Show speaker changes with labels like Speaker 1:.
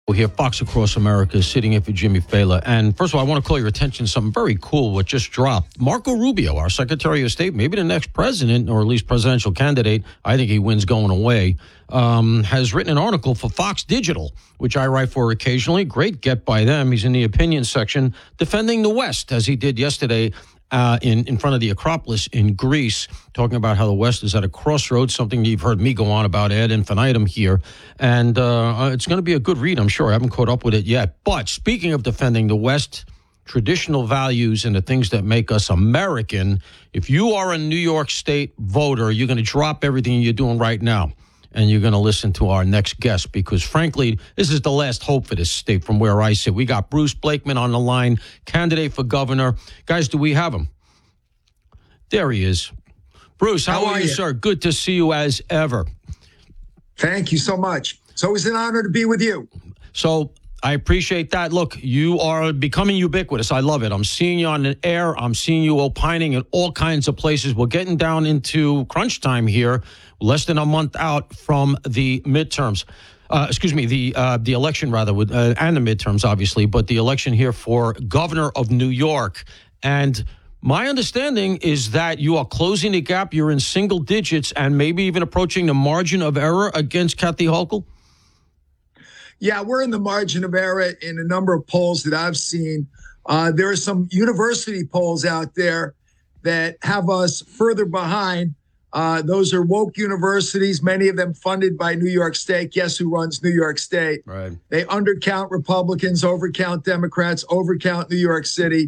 Speaker 1: Here, Fox Across America is sitting in for Jimmy Fallon. And first of all, I want to call your attention to something very cool what just dropped. Marco Rubio, our Secretary of State, maybe the next president, or at least presidential candidate, I think he wins going away, has written an article for Fox Digital, which I write for occasionally. Great get by them. He's in the opinion section defending the West, as he did yesterday in front of the Acropolis in Greece, talking about how the West is at a crossroads, something you've heard me go on about ad infinitum here. And it's going to be a good read, I'm sure. I haven't caught up with it yet. But speaking of defending the West, traditional values and the things that make us American, if you are a New York State voter, you're going to drop everything you're doing right now. And you're going to listen to our next guest because, frankly, this is the last hope for this state from where I sit. We got Bruce Blakeman on the line, candidate for governor. Guys, do we have him? There he is. Bruce, how are you, sir? Good to see you as ever.
Speaker 2: Thank you so much. It's always an honor to be with you.
Speaker 1: So I appreciate that. Look, you are becoming ubiquitous. I love it. I'm seeing you on the air. I'm seeing you opining in all kinds of places. We're getting down into crunch time here, less than a month out from the midterms. The election, rather, and the midterms, obviously, but the election here for governor of New York. And my understanding is that you are closing the gap. You're in single digits and maybe even approaching the margin of error against Kathy Hochul.
Speaker 2: Yeah, we're in the margin of error in a number of polls that I've seen. There are some university polls out there that have us further behind. Those are woke universities, many of them funded by New York State. Guess who runs New York State?
Speaker 1: Right.
Speaker 2: They undercount Republicans, overcount Democrats, overcount New York City.